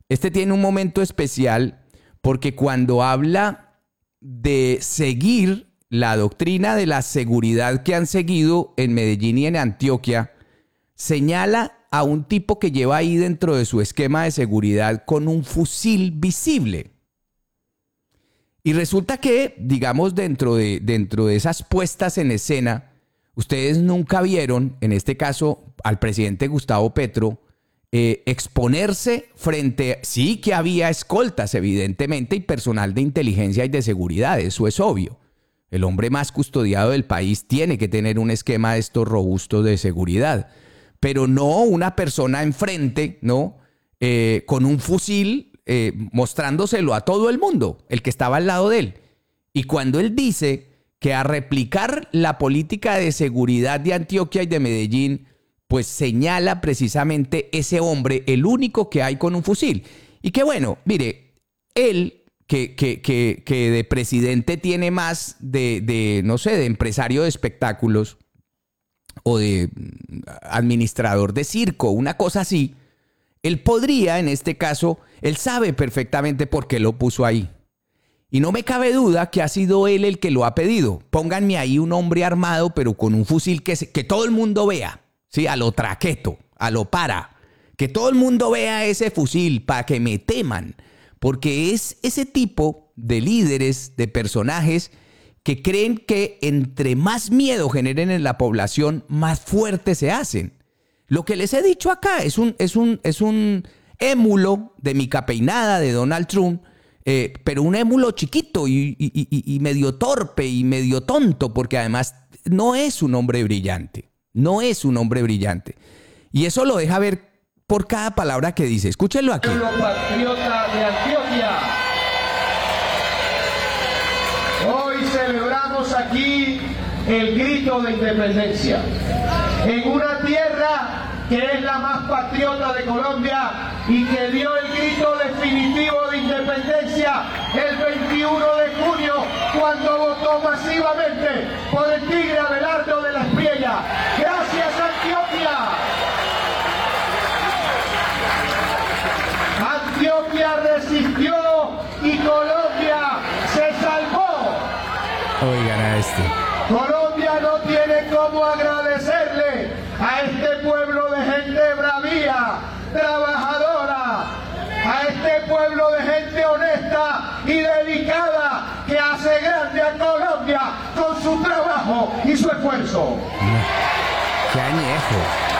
Este tiene un momento especial porque cuando habla de seguir la doctrina de la seguridad que han seguido en Medellín y en Antioquia, señala a un tipo que lleva ahí dentro de su esquema de seguridad con un fusil visible. Y resulta que, digamos, dentro de esas puestas en escena, ustedes nunca vieron, en este caso, al presidente Gustavo Petro, exponerse frente... Sí que había escoltas, evidentemente, y personal de inteligencia y de seguridad, eso es obvio. El hombre más custodiado del país tiene que tener un esquema de estos robustos de seguridad, pero no una persona enfrente, ¿no? Con un fusil mostrándoselo a todo el mundo, el que estaba al lado de él. Y cuando él dice que a replicar la política de seguridad de Antioquia y de Medellín, pues señala precisamente ese hombre, el único que hay con un fusil. Y que bueno, mire, él que de presidente tiene más no sé, de empresario de espectáculos o de administrador de circo, una cosa así, él podría, en este caso, él sabe perfectamente por qué lo puso ahí. Y no me cabe duda que ha sido él el que lo ha pedido. Pónganme ahí un hombre armado, pero con un fusil que todo el mundo vea. Sí, a lo traqueto, a lo para. Que todo el mundo vea ese fusil para que me teman. Porque es ese tipo de líderes, de personajes que creen que entre más miedo generen en la población, más fuertes se hacen. Lo que les he dicho acá es un émulo de Mica Peinada, de Donald Trump, pero un émulo chiquito y medio torpe y medio tonto, porque además no es un hombre brillante. No es un hombre brillante. Y eso lo deja ver por cada palabra que dice. Escúchenlo aquí. Pueblo patriota de Antioquia. Hoy celebramos aquí el grito de independencia. En una tierra que es la más patriota de Colombia y que dio el grito definitivo de independencia el 21 de junio, cuando votó masivamente por el tigre Abelardo de la Espriella. ¡Gracias, Antioquia! Antioquia resistió y Colombia se salvó. Oigan a este. Colombia no tiene cómo agradecerle a este pueblo de gente bravía, trabajadora, a este pueblo de gente honesta y dedicada que hace grande a Colombia con su trabajo y su esfuerzo. ¡Qué añejo!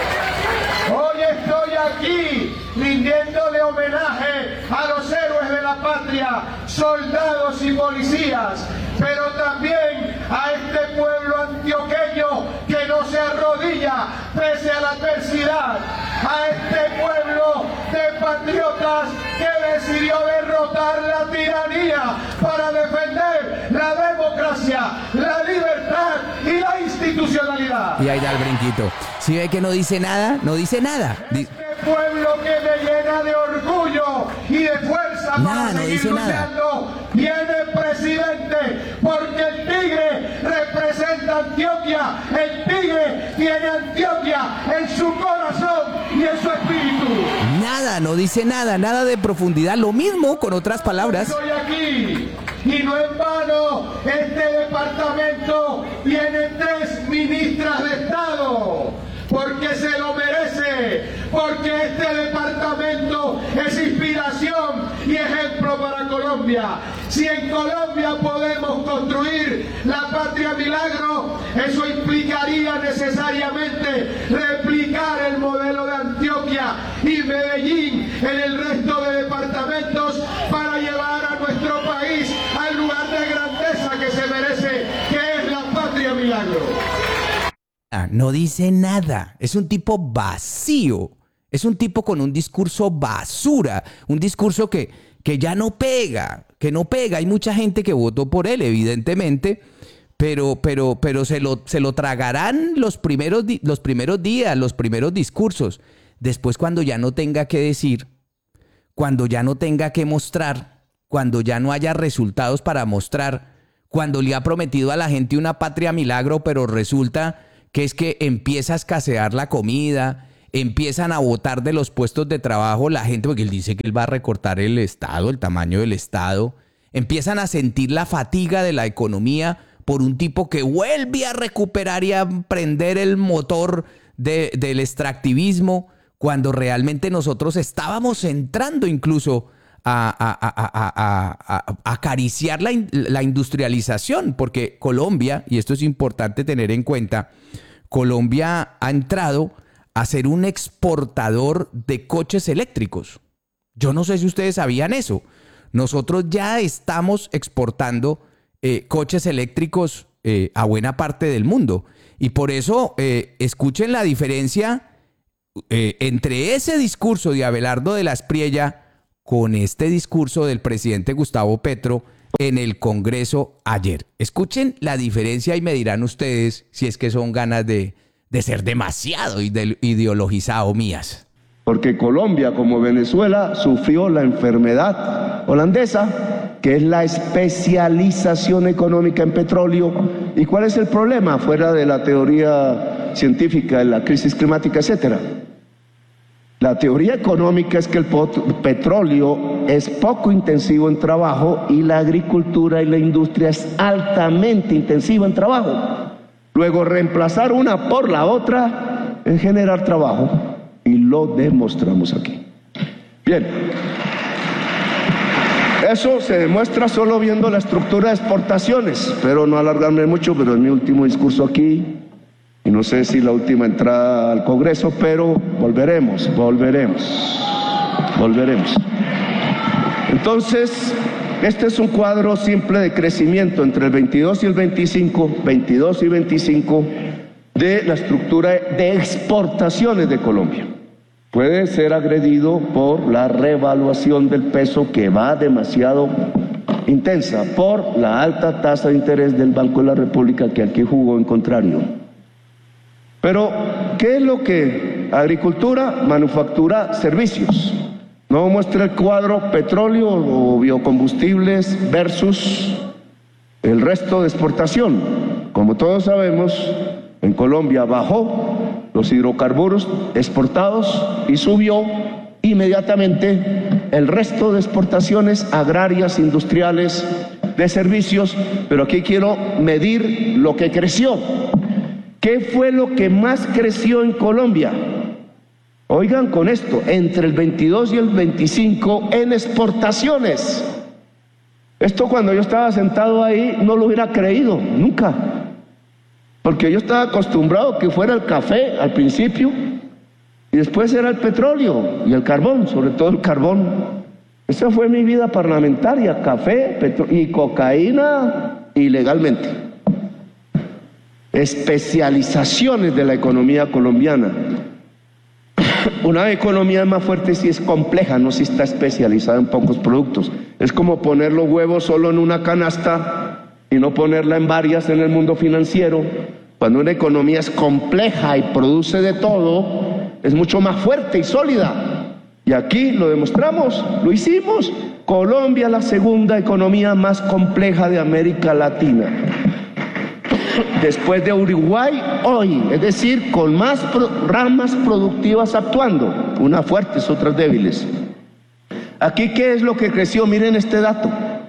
Hoy estoy aquí rindiéndole homenaje a los héroes de la patria, soldados y policías, pero también a este pueblo antioqueño que no se arrodilla pese a la adversidad, a este pueblo de patriotas que decidió derrotar la tiranía para defender la democracia, la libertad y la institucionalidad. Y ahí da el brinquito. ¿Sí ve que no dice nada? No dice nada. Este pueblo que me llena de orgullo y de fuerza para seguir luchando, viene presidente, porque el tigre representa Antioquia, el tigre tiene Antioquia en su corazón y en su espíritu. Nada, no dice nada, nada de profundidad, lo mismo con otras palabras. Estoy aquí y no en vano este departamento tiene 3 ministras de Estado. Porque se lo merece, porque este departamento es inspiración y ejemplo para Colombia. Si en Colombia podemos construir la patria milagro, eso implicaría necesariamente replicar el modelo de Antioquia y Medellín en el resto de departamentos para llevar a nuestro país al lugar de grandeza que se merece, que es la patria milagro. No dice nada, es un tipo vacío, es un tipo con un discurso basura, un discurso que ya no pega, Hay mucha gente que votó por él, evidentemente, pero se lo tragarán los primeros días, los primeros discursos. Después, cuando ya no tenga que decir, cuando ya no tenga que mostrar, cuando ya no haya resultados para mostrar, cuando le ha prometido a la gente una patria milagro, pero resulta que es que empieza a escasear la comida, empiezan a botar de los puestos de trabajo la gente, porque él dice que él va a recortar el Estado, el tamaño del Estado. Empiezan a sentir la fatiga de la economía por un tipo que vuelve a recuperar y a prender el motor del extractivismo, cuando realmente nosotros estábamos entrando incluso a acariciar la industrialización, porque Colombia, y esto es importante tener en cuenta, Colombia ha entrado a ser un exportador de coches eléctricos. Yo no sé si ustedes sabían eso. Nosotros ya estamos exportando coches eléctricos a buena parte del mundo. Y por eso escuchen la diferencia entre ese discurso de Abelardo de la Espriella con este discurso del presidente Gustavo Petro en el Congreso ayer. Escuchen la diferencia y me dirán ustedes si es que son ganas de ser demasiado ideologizado mías. Porque Colombia, como Venezuela, sufrió la enfermedad holandesa, que es la especialización económica en petróleo. ¿Y cuál es el problema? Fuera de la teoría científica de la crisis climática, etcétera. La teoría económica es que el petróleo es poco intensivo en trabajo y la agricultura y la industria es altamente intensiva en trabajo. Luego, reemplazar una por la otra es generar trabajo, y lo demostramos aquí. Bien, eso se demuestra solo viendo la estructura de exportaciones, pero no alargarme mucho, pero es mi último discurso aquí, y no sé si la última entrada al Congreso, pero volveremos. Entonces, este es un cuadro simple de crecimiento entre el 22 y el 25, de la estructura de exportaciones de Colombia. Puede ser agredido por la revaluación del peso, que va demasiado intensa, por la alta tasa de interés del Banco de la República, que aquí jugó en contrario. Pero, ¿qué es lo que? Agricultura, manufactura, servicios. No muestra el cuadro petróleo o biocombustibles versus el resto de exportación. Como todos sabemos, en Colombia bajó los hidrocarburos exportados y subió inmediatamente el resto de exportaciones agrarias, industriales, de servicios. Pero aquí quiero medir lo que creció. ¿Qué fue lo que más creció en Colombia? Oigan con esto, entre el 22 y el 25 en exportaciones. Esto cuando yo estaba sentado ahí no lo hubiera creído, nunca. Porque yo estaba acostumbrado que fuera el café al principio y después era el petróleo y el carbón, sobre todo el carbón. Esa fue mi vida parlamentaria, café y cocaína ilegalmente. Especializaciones de la economía colombiana. Una economía más fuerte si es compleja, no si está especializada en pocos productos. Es como poner los huevos solo en una canasta y no ponerla en varias en el mundo financiero. Cuando una economía es compleja y produce de todo, es mucho más fuerte y sólida. Y aquí lo demostramos, lo hicimos. Colombia, la segunda economía más compleja de América Latina. Después de Uruguay, hoy, es decir, con más ramas productivas actuando, unas fuertes, otras débiles. Aquí, ¿qué es lo que creció? Miren este dato,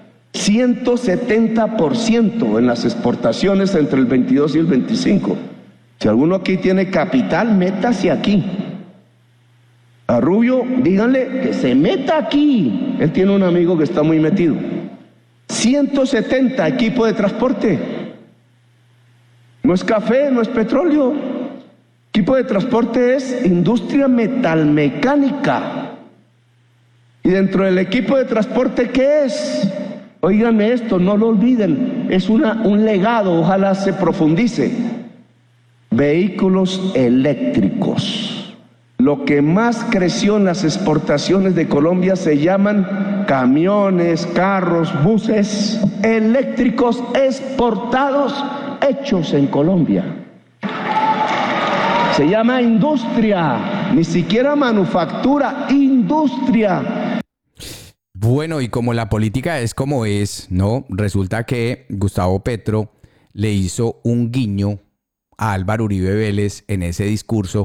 170% en las exportaciones entre el 22 y el 25. Si alguno aquí tiene capital, métase aquí. A Rubio, díganle que se meta aquí. Él tiene un amigo que está muy metido. 170 equipo de transporte. No es café, no es petróleo. Equipo de transporte es industria metalmecánica. Y dentro del equipo de transporte, ¿qué es? Óiganme esto, no lo olviden. Es un legado, ojalá se profundice. Vehículos eléctricos. Lo que más creció en las exportaciones de Colombia se llaman camiones, carros, buses eléctricos exportados, hechos en Colombia. Se llama industria, ni siquiera manufactura, industria. Bueno, y como la política es como es, ¿no? Resulta que Gustavo Petro le hizo un guiño a Álvaro Uribe Vélez en ese discurso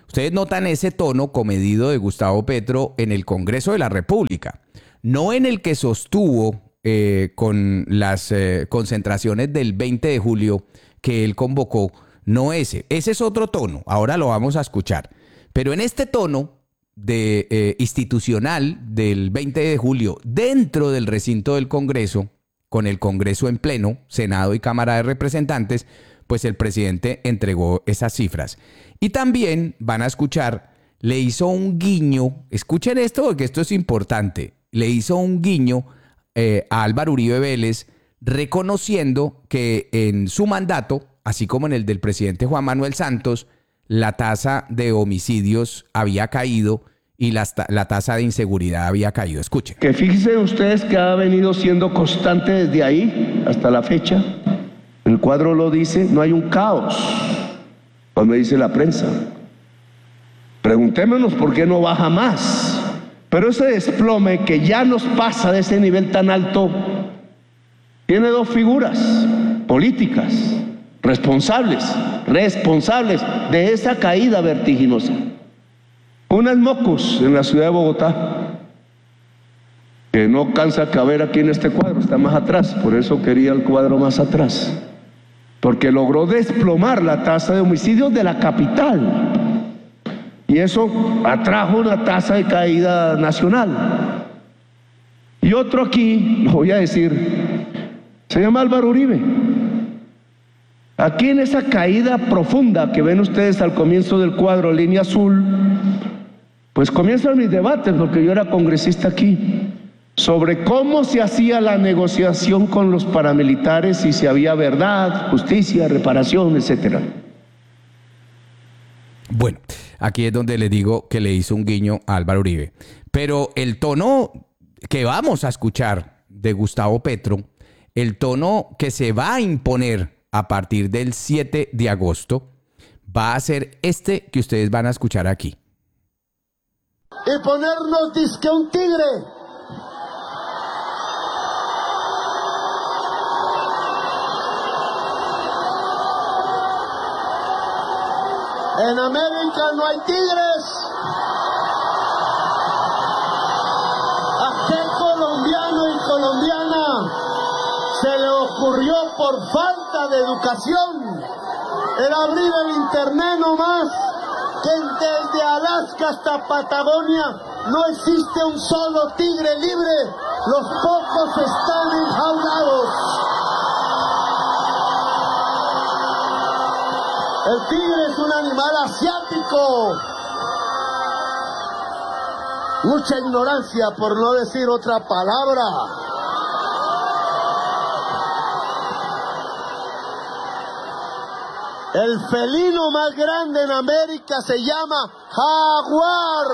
Ustedes notan ese tono comedido de Gustavo Petro en el Congreso de la República, no en el que sostuvo con las concentraciones del 20 de julio que él convocó, no ese. Ese es otro tono, ahora lo vamos a escuchar. Pero en este tono institucional del 20 de julio, dentro del recinto del Congreso, con el Congreso en pleno, Senado y Cámara de Representantes, pues el presidente entregó esas cifras. Y también van a escuchar, le hizo un guiño, escuchen esto porque esto es importante, le hizo un guiño a Álvaro Uribe Vélez, reconociendo que en su mandato, así como en el del presidente Juan Manuel Santos, la tasa de homicidios había caído y la tasa de inseguridad había caído. Escuchen. Que fíjense ustedes que ha venido siendo constante desde ahí hasta la fecha. El cuadro lo dice, no hay un caos, como dice la prensa. Preguntémonos por qué no baja más. Pero ese desplome que ya nos pasa de ese nivel tan alto, tiene dos figuras políticas responsables de esa caída vertiginosa. Una es Mocus, en la ciudad de Bogotá, que no cansa caber aquí en este cuadro, está más atrás, por eso quería el cuadro más atrás, porque logró desplomar la tasa de homicidios de la capital. Y eso atrajo una tasa de caída nacional. Y otro aquí, lo voy a decir, se llama Álvaro Uribe. Aquí en esa caída profunda que ven ustedes al comienzo del cuadro, línea azul, pues comienzan mis debates, porque yo era congresista aquí, sobre cómo se hacía la negociación con los paramilitares y si había verdad, justicia, reparación, etcétera. Bueno, aquí es donde le digo que le hizo un guiño a Álvaro Uribe. Pero el tono que vamos a escuchar de Gustavo Petro, el tono que se va a imponer a partir del 7 de agosto, va a ser este que ustedes van a escuchar aquí. Y ponernos disque un tigre. En América no hay tigres. ¿A qué colombiano y colombiana se le ocurrió por falta de educación el abrir el internet nomás? Que desde Alaska hasta Patagonia no existe un solo tigre libre. Los pocos están enjaulados. El tigre es un animal asiático. Mucha ignorancia, por no decir otra palabra. El felino más grande en América se llama jaguar.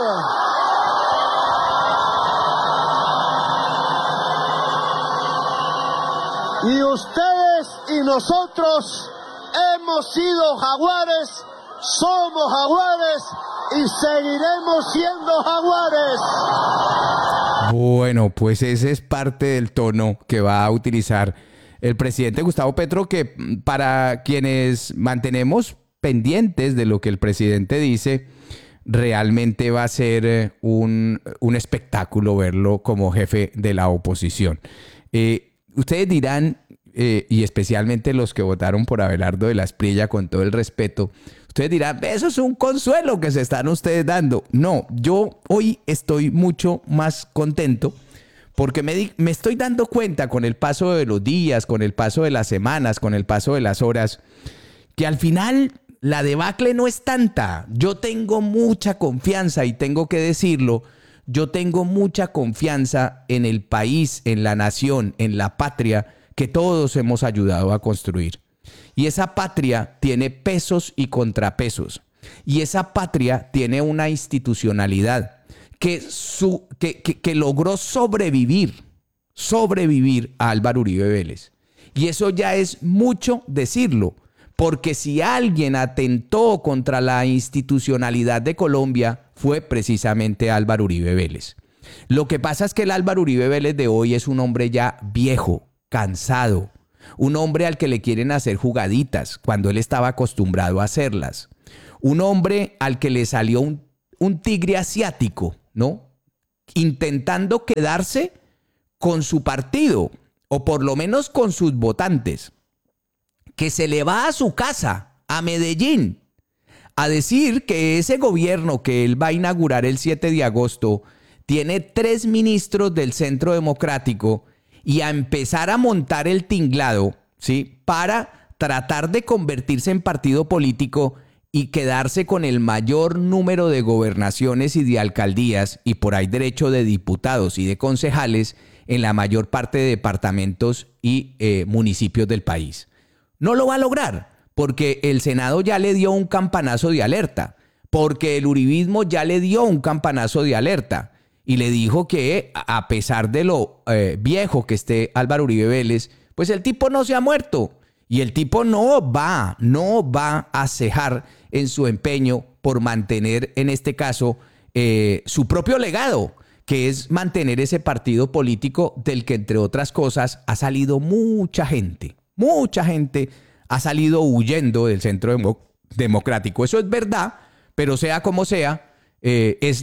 Y ustedes y nosotros hemos sido jaguares, somos jaguares y seguiremos siendo jaguares. Bueno, pues ese es parte del tono que va a utilizar el presidente Gustavo Petro, que para quienes mantenemos pendientes de lo que el presidente dice, realmente va a ser un espectáculo verlo como jefe de la oposición. Ustedes dirán, y especialmente los que votaron por Abelardo de la Espriella, con todo el respeto, ustedes dirán, eso es un consuelo que se están ustedes dando. No, yo hoy estoy mucho más contento porque me estoy dando cuenta con el paso de los días, con el paso de las semanas, con el paso de las horas, que al final la debacle no es tanta. Yo tengo mucha confianza, y tengo que decirlo, yo tengo mucha confianza en el país, en la nación, en la patria que todos hemos ayudado a construir. Y esa patria tiene pesos y contrapesos. Y esa patria tiene una institucionalidad que logró sobrevivir a Álvaro Uribe Vélez. Y eso ya es mucho decirlo, porque si alguien atentó contra la institucionalidad de Colombia fue precisamente Álvaro Uribe Vélez. Lo que pasa es que el Álvaro Uribe Vélez de hoy es un hombre ya viejo, cansado, un hombre al que le quieren hacer jugaditas cuando él estaba acostumbrado a hacerlas. un hombre al que le salió un tigre asiático, ¿no? Intentando quedarse con su partido, o por lo menos con sus votantes, que se le va a su casa, a Medellín, a decir que ese gobierno que él va a inaugurar el 7 de agosto tiene 3 ministros del Centro Democrático y a empezar a montar el tinglado, ¿sí?, para tratar de convertirse en partido político y quedarse con el mayor número de gobernaciones y de alcaldías y por ahí derecho de diputados y de concejales en la mayor parte de departamentos y municipios del país. No lo va a lograr porque el Senado ya le dio un campanazo de alerta, porque el uribismo ya le dio un campanazo de alerta y le dijo que a pesar de lo viejo que esté Álvaro Uribe Vélez, pues el tipo no se ha muerto y el tipo no va a cejar en su empeño por mantener, en este caso, su propio legado, que es mantener ese partido político del que, entre otras cosas, ha salido mucha gente ha salido huyendo del Centro Democrático. Eso es verdad, pero sea como sea, es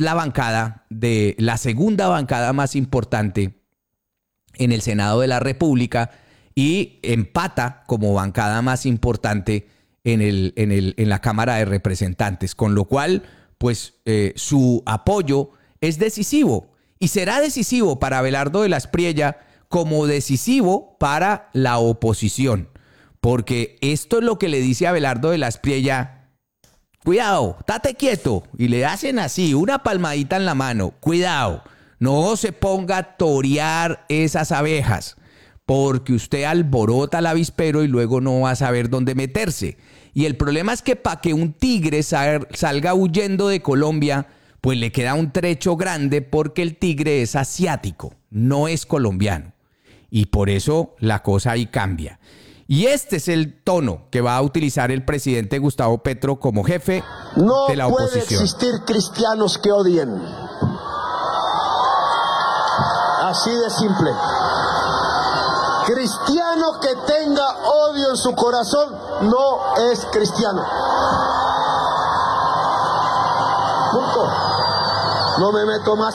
la segunda bancada más importante en el Senado de la República y empata como bancada más importante en la Cámara de Representantes, con lo cual, pues, su apoyo es decisivo y será decisivo para Abelardo de la Espriella como decisivo para la oposición, porque esto es lo que le dice a Abelardo de la Espriella: cuidado, estate quieto, y le hacen así, una palmadita en la mano, cuidado, no se ponga a torear esas abejas, porque usted alborota al avispero y luego no va a saber dónde meterse. Y el problema es que para que un tigre salga huyendo de Colombia, pues le queda un trecho grande porque el tigre es asiático, no es colombiano. Y por eso la cosa ahí cambia. Y este es el tono que va a utilizar el presidente Gustavo Petro como jefe de la oposición. No puede existir cristianos que odien. Así de simple. Cristiano que tenga odio en su corazón no es cristiano. Punto. No me meto más.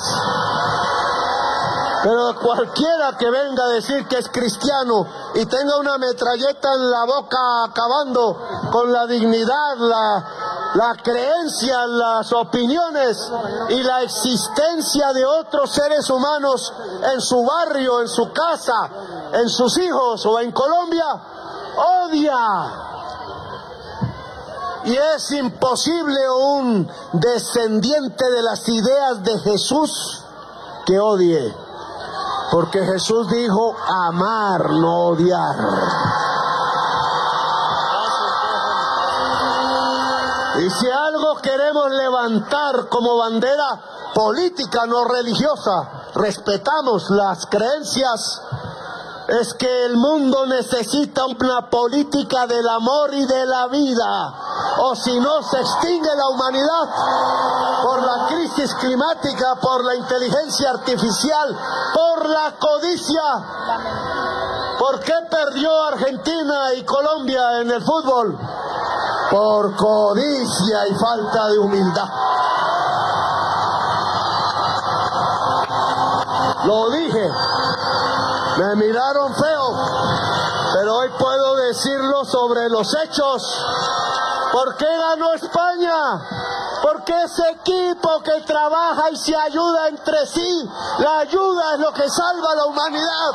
Pero cualquiera que venga a decir que es cristiano y tenga una metralleta en la boca acabando con la dignidad, la creencia, las opiniones y la existencia de otros seres humanos en su barrio, en su casa, en sus hijos o en Colombia, odia. Y es imposible un descendiente de las ideas de Jesús que odie. Porque Jesús dijo amar, no odiar. Y si algo queremos levantar como bandera política, no religiosa, respetamos las creencias, es que el mundo necesita una política del amor y de la vida, o si no se extingue la humanidad por la crisis climática, por la inteligencia artificial, por la codicia. ¿Por qué perdió Argentina y Colombia en el fútbol? Por codicia y falta de humildad. Lo dije. Me miraron feo, pero hoy puedo decirlo sobre los hechos. ¿Por qué ganó España? Porque ese equipo que trabaja y se ayuda entre sí, la ayuda es lo que salva a la humanidad.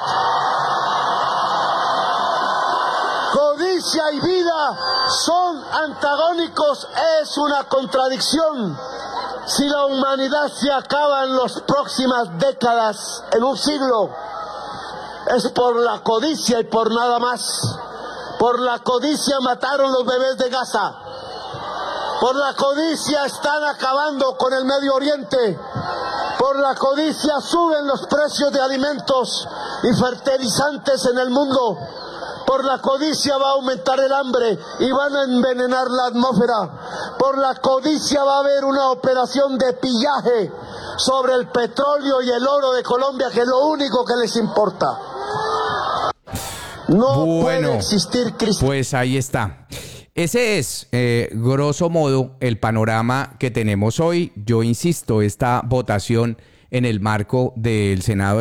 Codicia y vida son antagónicos, es una contradicción. Si la humanidad se acaba en las próximas décadas, en un siglo, es por la codicia y por nada más. Por la codicia mataron los bebés de Gaza. Por la codicia están acabando con el Medio Oriente. Por la codicia suben los precios de alimentos y fertilizantes en el mundo. Por la codicia va a aumentar el hambre y van a envenenar la atmósfera. Por la codicia va a haber una operación de pillaje sobre el petróleo y el oro de Colombia, que es lo único que les importa. No puede existir cristianismo. Pues ahí está. Ese es, grosso modo, el panorama que tenemos hoy. Yo insisto, esta votación en el marco del Senado